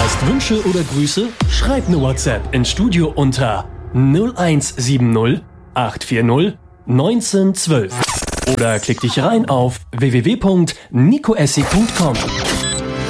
Hast Wünsche oder Grüße? Schreib eine WhatsApp ins Studio unter 0170 840 1912 oder klick dich rein auf www.nicoessig.com.